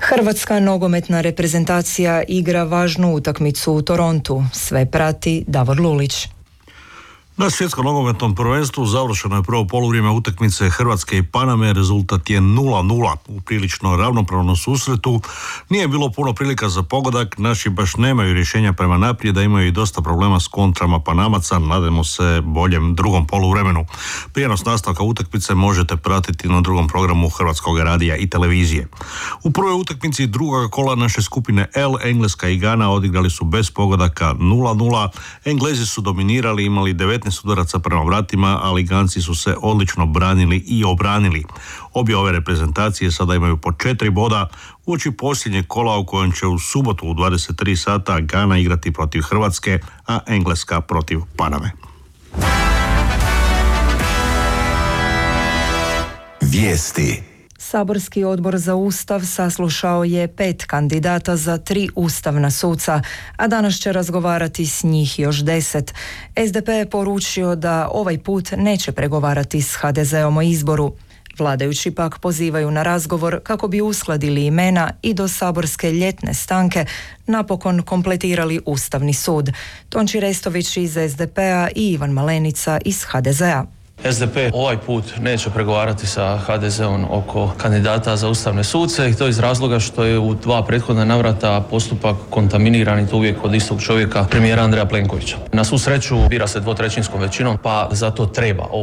Hrvatska nogometna reprezentacija igra važnu utakmicu u Torontu. Sve prati Davor Lulić. Na svjetskom nogometnom prvenstvu završeno je prvo poluvrijeme utakmice Hrvatske i Paname, rezultat je 0:0. U prilično ravnopravnom susretu nije bilo puno prilika za pogodak, naši baš nemaju rješenja prema naprijed, da imaju i dosta problema s kontrama Panamaca, nadajmo se boljem drugom poluvremenu. Prijenos nastavka utakmice možete pratiti na drugom programu Hrvatskog radija i televizije. U prvoj utakmici drugoga kola naše skupine L, Engleska i Gana odigrali su bez pogodaka 0:0. Englezi su dominirali, imali 19 udaraca prema vratima, ali Ganci su se odlično branili i obranili. Obje ove reprezentacije sada imaju po 4 boda uoči posljednjeg kola u kojem će u subotu u 23 sata Gana igrati protiv Hrvatske, a Engleska protiv Paname. Vijesti. Saborski odbor za Ustav saslušao je 5 kandidata za 3 ustavna suca, a danas će razgovarati s njih još 10. SDP je poručio da ovaj put neće pregovarati s HDZ-om o izboru. Vladajući pak pozivaju na razgovor kako bi uskladili imena i do saborske ljetne stanke napokon kompletirali Ustavni sud. Tonči Restović iz SDP-a i Ivan Malenica iz HDZ-a. SDP ovaj put neće pregovarati sa HDZ-om oko kandidata za ustavne suce i to iz razloga što je u 2 prethodna navrata postupak kontaminiran i to uvijek od istog čovjeka, premijera Andreja Plenkovića. Na svu sreću bira se 2/3 većinom, pa zato treba